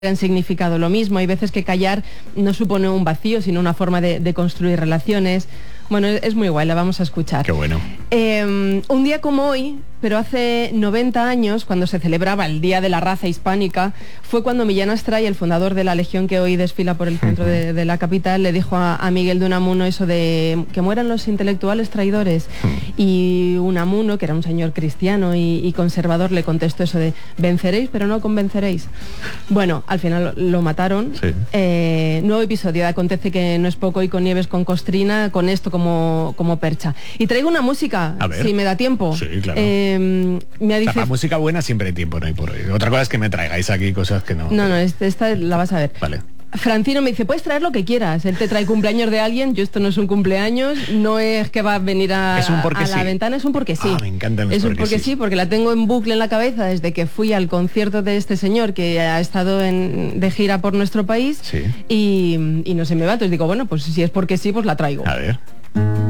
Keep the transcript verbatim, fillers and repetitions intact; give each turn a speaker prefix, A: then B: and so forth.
A: han significado lo mismo. Hay veces que callar no supone un vacío, sino una forma de, de construir relaciones. Bueno, es muy guay, la vamos a escuchar.
B: Qué bueno.
A: Eh, un día como hoy, pero hace noventa años, cuando se celebraba el Día de la Raza Hispánica, fue cuando Millán Astray, el fundador de la Legión que hoy desfila por el centro uh-huh. de, de la capital, le dijo a, a Miguel de Unamuno eso de que mueran los intelectuales traidores. Uh-huh. Y Unamuno, que era un señor cristiano y, y conservador, le contestó eso de venceréis, pero no convenceréis. Bueno, al final lo, lo mataron. Sí. Eh, nuevo episodio de Acontece que no es poco y con Nieves con Costrina, con esto como, como percha. Y traigo una música, si me da tiempo.
B: Sí, claro.
A: Eh, me dice...
B: La música buena siempre hay tiempo, no hay por hoy. Otra cosa es que me traigáis aquí cosas que no...
A: No, no, esta, esta la vas a ver.
B: Vale.
A: Francino me dice, puedes traer lo que quieras. Él te trae cumpleaños de alguien, yo esto no es un cumpleaños, no es que va a venir a,
B: es un porque
A: a la
B: sí.
A: ventana, es un porque sí.
B: Ah, me encantan los
A: Es un
B: porque
A: porque
B: sí.
A: sí, porque la tengo en bucle en la cabeza desde que fui al concierto de este señor que ha estado en, de gira por nuestro país.
B: Sí.
A: y, y no se me va, entonces digo, bueno, pues si es porque sí, pues la traigo.
B: A ver.